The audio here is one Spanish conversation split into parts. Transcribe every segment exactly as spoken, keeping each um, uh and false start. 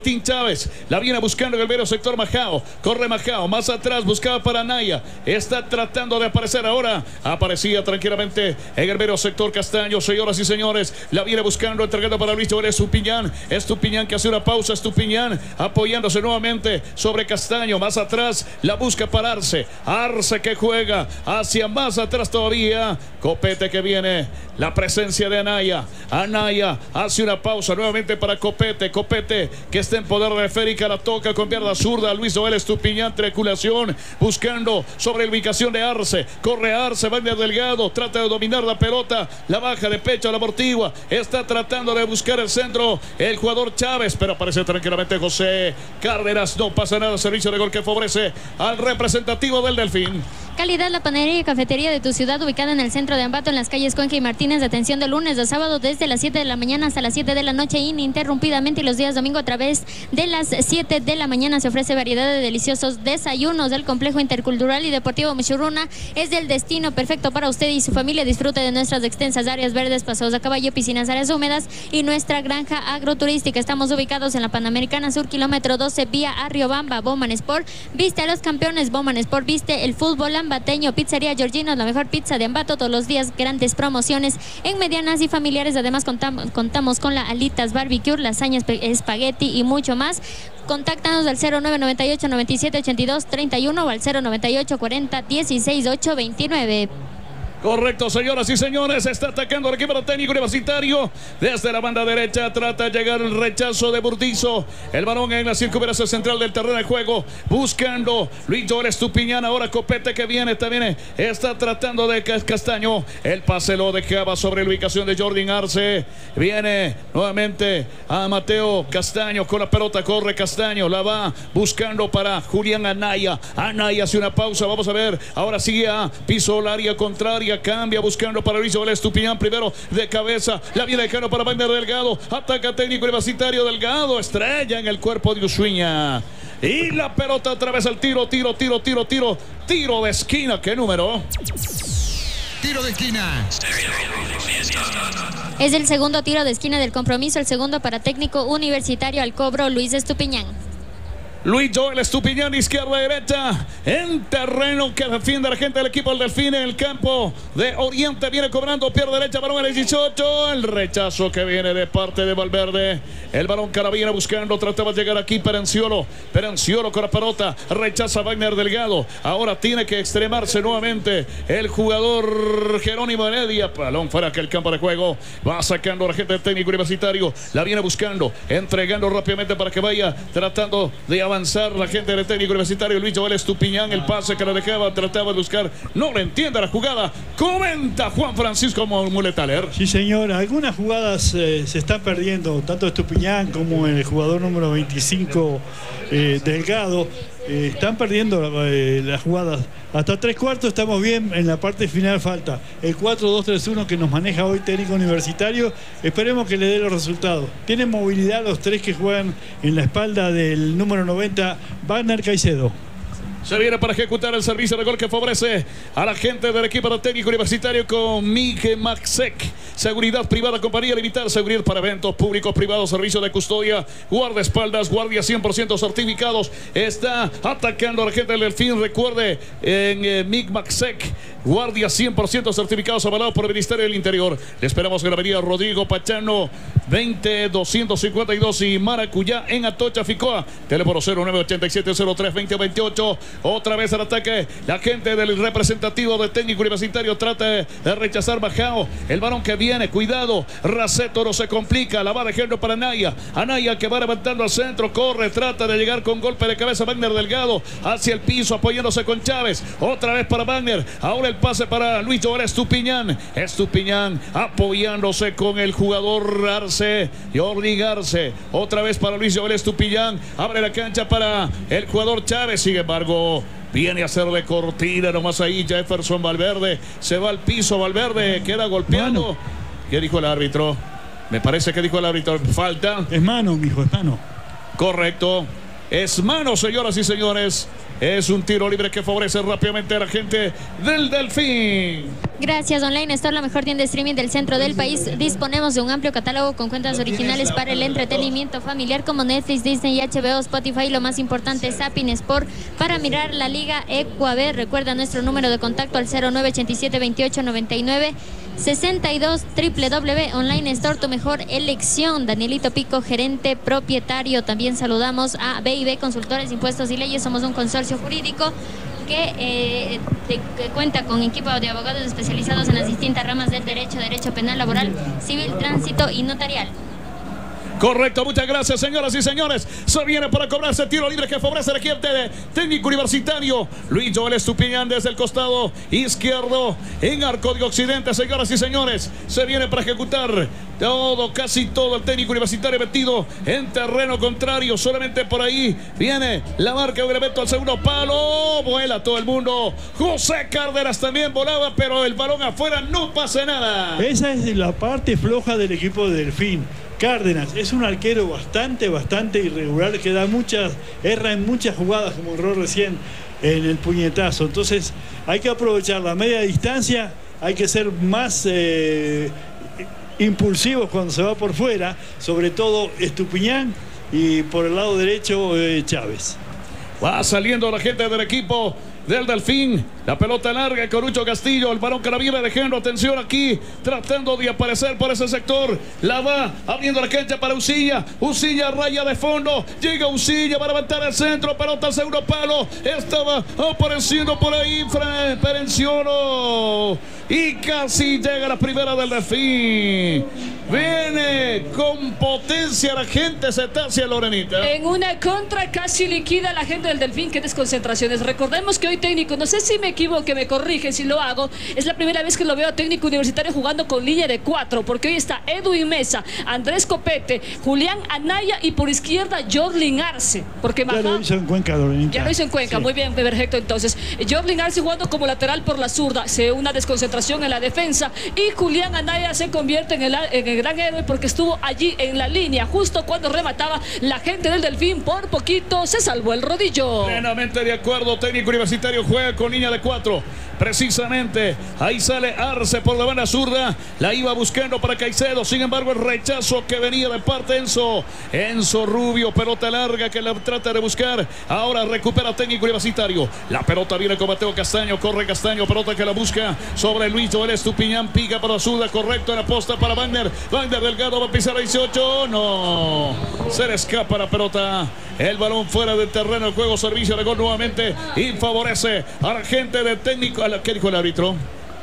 Martín Chávez, la viene buscando en el medio sector Majao, corre Majao, más atrás buscaba para Anaya, está tratando de aparecer ahora, aparecía tranquilamente en el medio sector Castaño, señoras y señores, la viene buscando, entregando para Luis Joel Estupiñán, Estupiñán que hace una pausa, Estupiñán apoyándose nuevamente sobre Castaño, más atrás, la busca para Arce, Arce que juega hacia más atrás todavía, Copete que viene, la presencia de Anaya, Anaya hace una pausa nuevamente para Copete, Copete que está en poder de Férica, la toca con pierna zurda, Luis Joel Estupiñán, triangulación, buscando sobre la ubicación de Arce, corre Arce, Wagner Delgado, trata de dominar la pelota, la baja de pecho, la amortigua, está tratando de buscar el centro, el jugador Chávez, pero aparece tranquilamente José Cárdenas, no pasa nada, servicio de gol que favorece al representativo del Delfín. Calidad, la panadería y cafetería de tu ciudad, ubicada en el centro de Ambato, en las calles Cuenca y Martínez, de atención de lunes a sábado desde las siete de la mañana hasta las siete de la noche ininterrumpidamente, y los días domingo a través de las siete de la mañana. Se ofrece variedad de deliciosos desayunos. Del complejo intercultural y deportivo Michurruna es el destino perfecto para usted y su familia. Disfrute de nuestras extensas áreas verdes, paseos a caballo, piscinas, áreas húmedas y nuestra granja agroturística. Estamos ubicados en la Panamericana Sur, kilómetro doce, vía a Riobamba. Bowman Sport viste a los campeones, Bowman Sport viste el fútbol ambateño. Pizzería Georginos, la mejor pizza de Ambato, todos los días grandes promociones en medianas y familiares. Además contamos, contamos con la alitas barbecue, lasañas, espagueti y mucho más. Contáctanos al cero nueve nueve ocho, noventa y siete, ochenta y dos, treinta y uno o al cero noventa y ocho, cuarenta, dieciséis, ocho, veintinueve. Correcto, señoras y señores, está atacando el equipo técnico universitario desde la banda derecha, trata de llegar el rechazo de Burdizo, el balón en la circunvalación central del terreno de juego, buscando Luis Joel Estupiñán, ahora Copete que viene, también está tratando de Castaño, el pase lo dejaba sobre la ubicación de Jordi Arce, viene nuevamente a Mateo Castaño con la pelota, corre Castaño, la va buscando para Julián Anaya, Anaya hace una pausa, vamos a ver, ahora sigue a piso el área contraria, cambia buscando para Luis Joel Estupiñán, primero de cabeza, la viene dejando para Wagner Delgado, ataca técnico universitario Delgado, estrella en el cuerpo de Usuña y la pelota otra vez al tiro, tiro, tiro, tiro, tiro, tiro de esquina. ¿Qué número? Tiro de esquina. Es el segundo tiro de esquina del compromiso, el segundo para técnico universitario. Al cobro Luis Estupiñán. Luis Joel Estupiñán, izquierda derecha, en terreno que defiende la gente del equipo del Delfín en el campo de Oriente, viene cobrando, pierna derecha, balón en el dieciocho, el rechazo que viene de parte de Valverde, el balón Carabina buscando, trataba de llegar aquí Perenciolo, Perenciolo con la pelota, rechaza a Wagner Delgado, ahora tiene que extremarse nuevamente el jugador Jerónimo Heredia, balón fuera que el campo de juego, va sacando a la gente del técnico universitario, la viene buscando, entregando rápidamente para que vaya tratando de avanzar la gente del técnico universitario Luis Joel Estupiñán, el pase que la dejaba, trataba de buscar, no le entiende la jugada, comenta Juan Francisco Muletaler. Sí señor, algunas jugadas eh, se están perdiendo, tanto Estupiñán como el jugador número veinticinco eh, Delgado, eh, están perdiendo eh, las jugadas. Hasta tres cuartos estamos bien, en la parte final falta el cuatro dos tres uno que nos maneja hoy técnico universitario, esperemos que le dé los resultados. Tienen movilidad los tres que juegan en la espalda del número noventa, Wagner Caicedo. Se viene para ejecutar el servicio de gol que favorece a la gente del equipo técnico universitario con Miguel Maxek. Seguridad privada, compañía limitada, seguridad para eventos públicos, privados, servicio de custodia, guardaespaldas, guardias cien por ciento certificados. Está atacando a la gente del Delfín. Recuerde, en eh, Miguel Maxek, guardias cien por ciento certificados, avalados por el Ministerio del Interior. Le esperamos en la avenida Rodrigo Pachano, veinte doscientos cincuenta y dos y Maracuyá, en Atocha, Ficoa. Teléfono cero nueve ochenta y siete, cero tres, veinte veintiocho. Otra vez al ataque, la gente del representativo del técnico universitario trata de rechazar Bajao, el balón que viene, cuidado, Raceto no se complica, la va dejando para Anaya, Anaya que va levantando al centro, corre, trata de llegar con golpe de cabeza Wagner Delgado, hacia el piso apoyándose con Chávez, otra vez para Wagner, ahora el pase para Luis Joel Estupiñán, Estupiñán apoyándose con el jugador Arce, Jordi Arce, otra vez para Luis Joel Estupiñán, abre la cancha para el jugador Chávez, sin embargo viene a hacerle cortina nomás ahí Jefferson Valverde, se va al piso Valverde, queda golpeando. Mano. ¿Qué dijo el árbitro? Me parece que dijo el árbitro, falta. Es mano, mijo, es mano. Correcto, es mano, señoras y señores. Es un tiro libre que favorece rápidamente a la gente del Delfín. Gracias, Online Store, la mejor tienda de streaming del centro del país. Disponemos de un amplio catálogo con cuentas originales para el entretenimiento familiar como Netflix, Disney, H B O, Spotify y lo más importante, Zapping Sport para mirar la Liga Ecuador. Recuerda nuestro número de contacto al cero nueve ochenta y siete veintiocho noventa y nueve sesenta y dos. Doble u doble u doble u punto online store, tu mejor elección. Danielito Pico, gerente propietario. También saludamos a B y B Consultores, Impuestos y Leyes. Somos un consorcio jurídico que, eh, de, que cuenta con equipo de abogados especializados en las distintas ramas del derecho, derecho penal, laboral, civil, tránsito y notarial. Correcto, muchas gracias, señoras y señores. Se viene para cobrarse tiro libre que favorece el equipo de Técnico Universitario. Luis Joel Estupiñán desde el costado izquierdo en arco de occidente, señoras y señores. Se viene para ejecutar todo, casi todo el Técnico Universitario metido en terreno contrario. Solamente por ahí viene la marca de Grebeto al segundo palo. Vuela todo el mundo. José Cárdenas también volaba, pero el balón afuera, no pasa nada. Esa es la parte floja del equipo de Delfín. Cárdenas es un arquero bastante, bastante irregular, que da muchas, erra en muchas jugadas, como erró recién en el puñetazo. Entonces hay que aprovechar la media distancia, hay que ser más eh, impulsivos cuando se va por fuera, sobre todo Estupiñán, y por el lado derecho eh, Chávez. Va saliendo la gente del equipo del Delfín. La pelota larga, Corucho Castillo, el balón que la viene dejando, atención aquí, tratando de aparecer por ese sector. La va abriendo la cancha para Usilla. Usilla, raya de fondo. Llega Usilla para levantar el centro. Pelota al segundo palo. Estaba apareciendo por ahí Perenciono. Y casi llega la primera del Delfín. Viene con potencia la gente cetácea, Lorenita. En una contra casi liquida la gente del Delfín. Qué desconcentraciones. Recordemos que hoy técnico, no sé si me equivoque, me corrigen si lo hago, es la primera vez que lo veo a Técnico Universitario jugando con línea de cuatro, porque hoy está Edwin Mesa, Andrés Copete, Julián Anaya y por izquierda Jorlin Arce, porque ya lo hizo en Cuenca, Lorenita. Ya lo hizo en Cuenca, sí. Muy bien, perfecto. Entonces, Jorlin Arce jugando como lateral por la zurda, se una desconcentración en la defensa, y Julián Anaya se convierte en el, en el gran héroe porque estuvo allí en la línea, justo cuando remataba la gente del Delfín, por poquito se salvó el rodillo. Plenamente de acuerdo, Técnico Universitario juega con línea de cuatro. Precisamente ahí sale Arce por la banda zurda. La iba buscando para Caicedo. Sin embargo, el rechazo que venía de parte de Enzo. Enzo Rubio, pelota larga que la trata de buscar. Ahora recupera Técnico Universitario. La pelota viene con Mateo Castaño. Corre Castaño, pelota que la busca sobre Luis Joel Estupiñán. Pica para la zurda, correcto en la posta para Wagner. Wagner Delgado va a pisar a dieciocho. No, se le escapa la pelota. El balón fuera del terreno. El juego, servicio de gol nuevamente y favorece a la gente de Técnico. ¿Qué dijo el árbitro?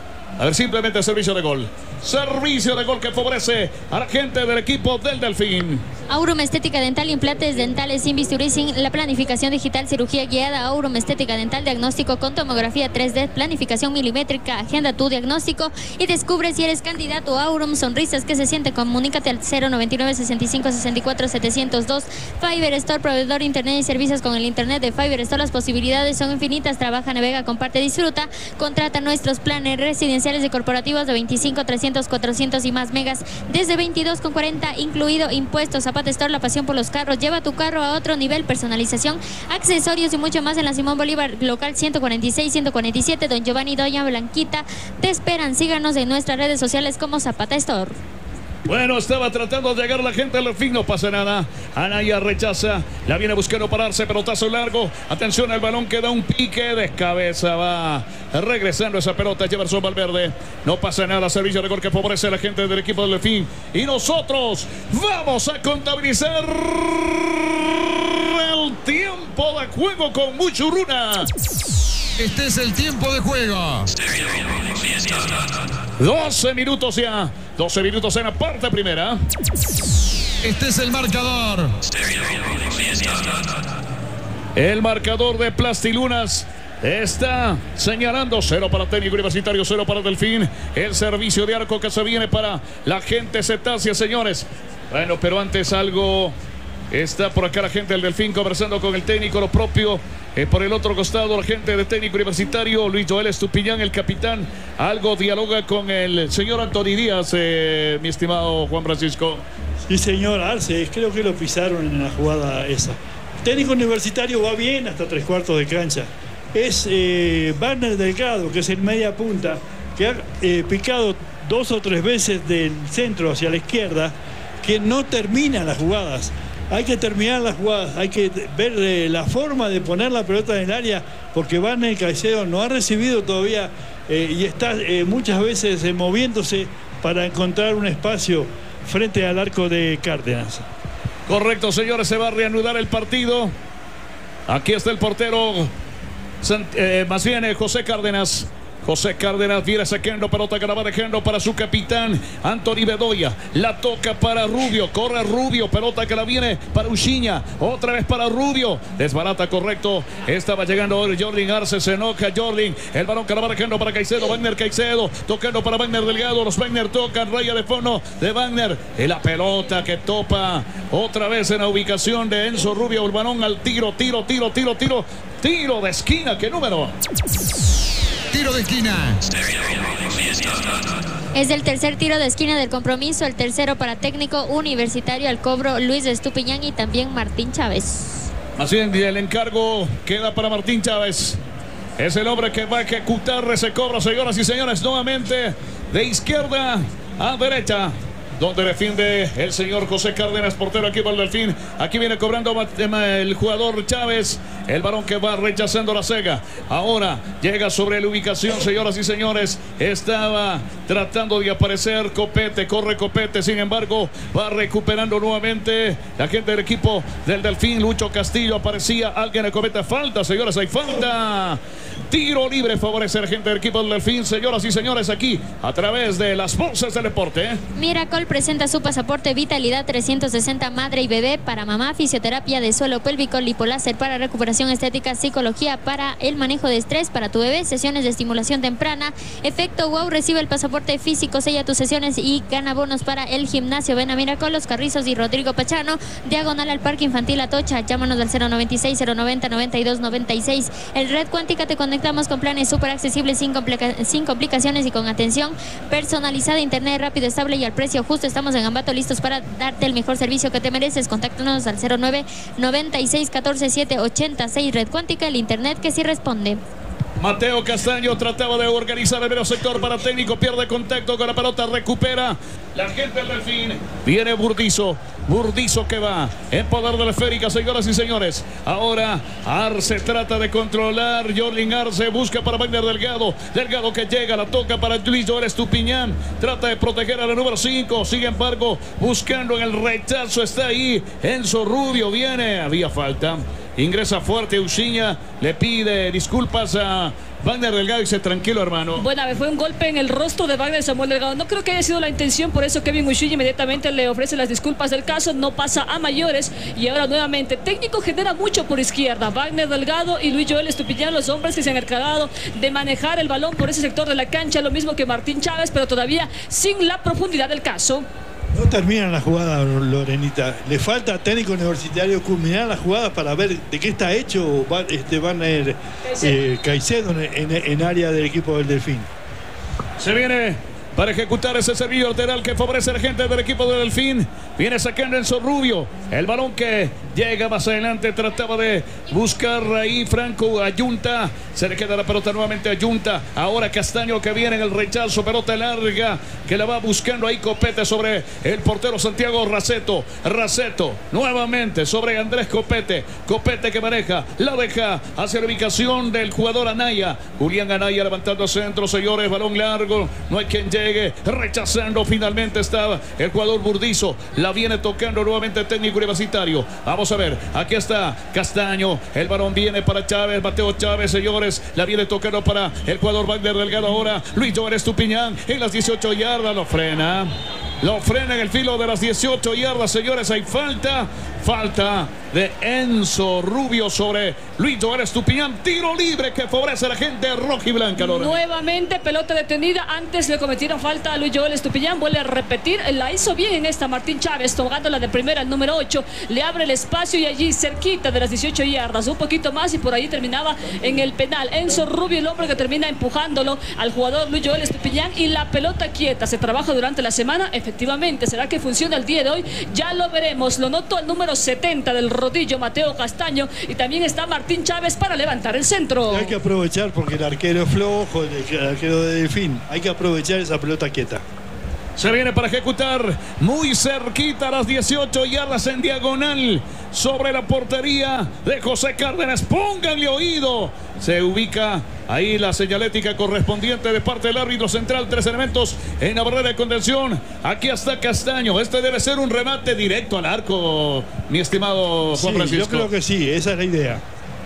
A ver, simplemente servicio de gol. Servicio de gol que favorece a la gente del equipo del Delfín. Aurum Estética Dental, implantes dentales sin bisturí, sin la planificación digital, cirugía guiada. Aurum Estética Dental, diagnóstico con tomografía tres D, planificación milimétrica. Agenda tu diagnóstico y descubre si eres candidato a Aurum. Sonrisas que se siente. Comunícate al cero noventa y nueve sesenta y cinco sesenta y cuatro setecientos dos. Fiber Store, proveedor internet y servicios con el internet de Fiber Store. Las posibilidades son infinitas. Trabaja, navega, comparte, disfruta. Contrata nuestros planes residenciales y corporativos de veinticinco, trescientos, cuatrocientos y más megas desde veintidós con cuarenta, incluido impuestos. Zapata Store, la pasión por los carros. Lleva tu carro a otro nivel. Personalización, accesorios y mucho más en la Simón Bolívar, local ciento cuarenta y seis, ciento cuarenta y siete. Don Giovanni y Doña Blanquita te esperan. Síganos en nuestras redes sociales como Zapata Store. Bueno, estaba tratando de llegar la gente al fin, no pasa nada. Anaya rechaza, la viene buscando pararse, pelotazo largo. Atención, el balón que da un pique de cabeza, va regresando esa pelota, Jefferson Valverde. No pasa nada, servicio de gol que favorece a la gente del equipo del Delfín. Y nosotros vamos a contabilizar el tiempo de juego con Muchurruna. Este es el tiempo de juego. doce minutos ya. doce minutos en la parte primera. Este es el marcador. El marcador de Plastilunas está señalando cero para Técnico Universitario, cero para Delfín. El servicio de arco que se viene para la gente cetácea, señores. Bueno, pero antes algo. Está por acá la gente del Delfín conversando con el técnico, lo propio. Eh, por el otro costado, la gente de Técnico Universitario, Luis Joel Estupiñán, el capitán. Algo dialoga con el señor Anthony Díaz, eh, mi estimado Juan Francisco. Sí, señor Arce, creo que lo pisaron en la jugada esa. Técnico Universitario va bien hasta tres cuartos de cancha. Es eh, Wagner Delgado, que es el media punta, que ha eh, picado dos o tres veces del centro hacia la izquierda, que no termina las jugadas. Hay que terminar las jugadas, hay que ver eh, la forma de poner la pelota en el área, porque Wagner Caicedo no ha recibido todavía eh, y está eh, muchas veces eh, moviéndose para encontrar un espacio frente al arco de Cárdenas. Correcto, señores, se va a reanudar el partido. Aquí está el portero, eh, más bien eh, José Cárdenas. José Cárdenas viene sacando pelota que la va dejando para su capitán Anthony Bedoya. La toca para Rubio, corre Rubio, pelota que la viene para Uchiña, otra vez para Rubio, desbarata, correcto. Estaba llegando Jorlin Arce, se enoja Jorlin, el balón que la va dejando para Caicedo, Wagner Caicedo, tocando para Wagner Delgado, los Wagner tocan, raya de fondo de Wagner, y la pelota que topa otra vez en la ubicación de Enzo Rubio, el balón al tiro, tiro, tiro, tiro, tiro, tiro de esquina, ¿qué número? Tiro de esquina. Es el tercer tiro de esquina del compromiso, el tercero para Técnico Universitario, al cobro Luis Estupiñán y también Martín Chávez. Así bien, el encargo queda para Martín Chávez. Es el hombre que va a ejecutar ese cobro, señoras y señores, nuevamente de izquierda a derecha, donde defiende el señor José Cárdenas, portero aquí para el Delfín. Aquí viene cobrando el jugador Chávez, el balón que va rechazando la cega. Ahora llega sobre la ubicación, señoras y señores. Estaba tratando de aparecer Copete, corre Copete, sin embargo va recuperando nuevamente la gente del equipo del Delfín. Lucho Castillo aparecía, alguien le comete falta, señores, hay falta. Tiro libre favorece a la gente del equipo del Delfín, señoras y señores, aquí a través de las voces del deporte. ¿eh? Miracol presenta su pasaporte Vitalidad trescientos sesenta madre y bebé para mamá, fisioterapia de suelo pélvico, lipoláser para recuperación estética, psicología para el manejo de estrés para tu bebé, sesiones de estimulación temprana, efecto wow, recibe el pasaporte físico, sella tus sesiones y gana bonos para el gimnasio. Ven a Miracol, Los Carrizos y Rodrigo Pachano, diagonal al Parque Infantil Atocha. Llámanos al cero noventa y seis, cero noventa, noventa y dos noventa y seis. El Red Cuántica te conectamos con planes súper accesibles, sin, complica sin complicaciones y con atención personalizada, internet rápido, estable y al precio justo. Estamos en Ambato listos para darte el mejor servicio que te mereces. Contáctanos al cero nueve, noventa y seis, catorce, siete, ochenta y seis. Red Cuántica, el internet que sí responde. Mateo Castaño trataba de organizar el medio sector para Técnico, pierde contacto con la pelota, recupera la gente del Delfín. Viene Burdizo, Burdizo que va en poder de la esférica, señoras y señores. Ahora Arce trata de controlar, Jorlin Arce busca para Wagner Delgado, Delgado que llega, la toca para Luis Joel Estupiñán, trata de proteger a la número cinco, sin embargo buscando en el rechazo, está ahí Enzo Rubio, viene, había falta. Ingresa fuerte Uchiña, le pide disculpas a Wagner Delgado y dice tranquilo, hermano. Bueno, a ver, fue un golpe en el rostro de Wagner Samuel Delgado. No creo que haya sido la intención, por eso Kevin Uchiña inmediatamente le ofrece las disculpas del caso. No pasa a mayores y ahora nuevamente Técnico genera mucho por izquierda. Wagner Delgado y Luis Joel Estupiñán, los hombres que se han encargado de manejar el balón por ese sector de la cancha, lo mismo que Martín Chávez, pero todavía sin la profundidad del caso. No terminan la jugada, Lorenita. Le falta a Técnico Universitario culminar la jugada para ver de qué está hecho este Wagner eh, Caicedo en, en, en área del equipo del Delfín. Se viene para ejecutar ese servicio lateral que favorece a la gente del equipo del Delfín. Viene sacando Enzo Rubio. El balón que llega más adelante. Trataba de buscar ahí Franco Ayunta. Se le queda la pelota nuevamente a Ayunta. Ahora Castaño que viene en el rechazo. Pelota larga que la va buscando ahí Copete sobre el portero Santiago Raceto. Raceto nuevamente sobre Andrés Copete. Copete que maneja. La deja hacia la ubicación del jugador Anaya. Julián Anaya levantando a centro, señores. Balón largo. No hay quien llegue. Rechazando finalmente estaba el jugador Burdizo. La viene tocando nuevamente el Técnico Universitario. Vamos a ver, aquí está Castaño, el balón viene para Chávez, Mateo Chávez, señores, la viene tocando para el jugador Wagner Delgado. Ahora Luis Joel Estupiñán en las dieciocho yardas, lo frena lo frena en el filo de las dieciocho yardas, señores. Hay falta, falta de Enzo Rubio sobre Luis Joel Estupiñán. Tiro libre que favorece a la gente roja y blanca, Lorena. Nuevamente pelota detenida. Antes le cometieron falta a Luis Joel Estupiñán. Vuelve a repetir. La hizo bien en esta Martín Chávez, tomándola de primera el número ocho. Le abre el espacio y allí cerquita de las dieciocho yardas. Un poquito más y por ahí terminaba en el penal. Enzo Rubio, el hombre que termina empujándolo al jugador Luis Joel Estupiñán. Y la pelota quieta. Se trabaja durante la semana. Efectivamente, ¿será que funciona el día de hoy? Ya lo veremos. Lo noto al número setenta del rodillo Mateo Castaño, y también está Martín Chávez para levantar el centro. Hay que aprovechar porque el arquero es flojo, el arquero de Delfín. Hay que aprovechar esa pelota quieta. Se viene para ejecutar muy cerquita a las dieciocho yardas en diagonal sobre la portería de José Cárdenas. Pónganle oído. Se ubica ahí la señalética correspondiente de parte del árbitro central. Tres elementos en la barrera de contención. Aquí está Castaño. Este debe ser un remate directo al arco, mi estimado Juan Sí, Francisco. yo creo que sí, esa es la idea.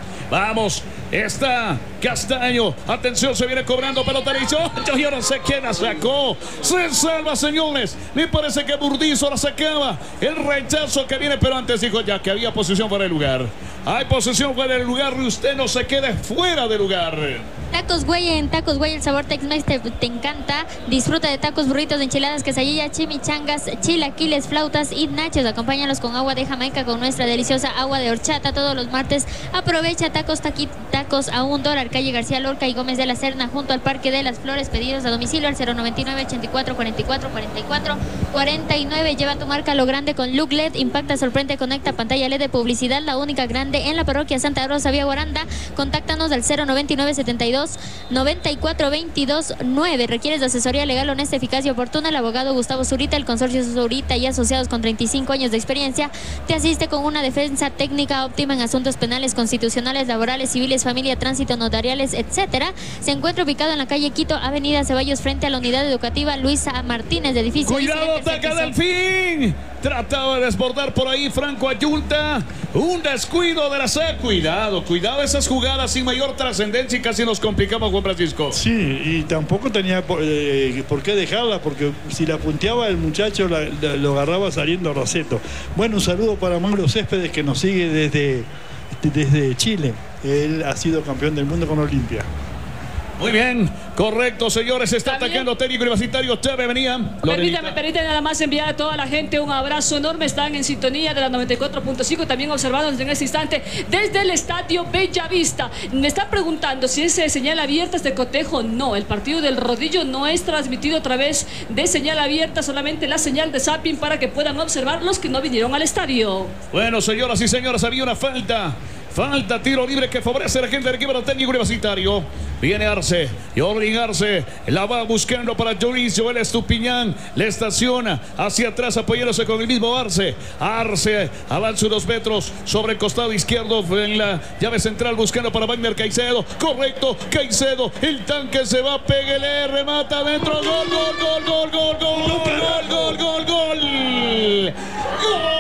Vamos, está Castaño. Atención, se viene cobrando pelota derecha. Yo no sé quién la sacó. Se salva, señores. Me parece que Burdizo la sacaba. El rechazo que viene, pero antes dijo ya que había posición fuera de lugar. Hay posición fuera de lugar y usted no se quede fuera de lugar. Tacos Güey, en Tacos Güey el sabor Tex-Mex te, te encanta. Disfruta de tacos, burritos, enchiladas, quesadilla, chimichangas, chilaquiles, flautas y nachos. Acompáñalos con agua de Jamaica con nuestra deliciosa agua de horchata todos los martes. Aprovecha tacos, taqui, tacos a un dólar. Calle García Lorca y Gómez de la Serna junto al Parque de las Flores. Pedidos a domicilio al cero noventa y nueve, ochenta y cuatro, cuarenta y cuatro, cuarenta y cuatro, cuarenta y nueve. Lleva tu marca a lo grande con Look L E D. Impacta, sorprende, conecta, pantalla L E D de publicidad. La única grande en la parroquia Santa Rosa Vía Guaranda. Contáctanos al cero noventa y nueve, setenta y dos, noventa y cuatro, veintidós, nueve. ¿Requieres de asesoría legal honesta, eficaz y oportuna? El abogado Gustavo Zurita, el consorcio Zurita y asociados con treinta y cinco años de experiencia, te asiste con una defensa técnica óptima en asuntos penales, constitucionales, laborales, civiles, familia, tránsito, notariales, etcétera. Se encuentra ubicado en la calle Quito, avenida Ceballos, frente a la unidad educativa Luisa Martínez de edificio. Cuidado, ataca Delfín. Trataba de desbordar por ahí Franco Ayunta. Un descuido de la C. Cuidado, cuidado esas jugadas sin mayor trascendencia y casi nos complicamos, Juan Francisco. Sí, y tampoco tenía por, eh, por qué dejarla, porque si la punteaba el muchacho la, la, lo agarraba saliendo Raceto. Bueno, un saludo para Mauro Céspedes, que nos sigue desde, desde Chile. Él ha sido campeón del mundo con Olimpia. Muy bien, correcto, señores. Está ¿Está atacando técnico universitario. Chávez venía. Permítame, permítame nada más enviar a toda la gente un abrazo enorme. Están en sintonía de la noventa y cuatro punto cinco, también observándonos en este instante desde el estadio Bellavista. Me están preguntando si es señal abierta este cotejo. No, el partido del rodillo no es transmitido a través de señal abierta, solamente la señal de zapping para que puedan observar los que no vinieron al estadio. Bueno, señoras y señores, había una falta. Falta, tiro libre que favorece a la gente del equipo técnico universitario. Viene Arce, Jordi Arce, la va buscando para Joricio, él Estupiñán, le estaciona hacia atrás apoyándose con el mismo Arce. Arce avanza unos metros sobre el costado izquierdo en la llave central buscando para Wagner Caicedo. Correcto, Caicedo, el tanque se va, pégale, remata adentro, gol, gol, gol, gol, gol, gol, gol, gol, gol, gol, gol. ¡Gol!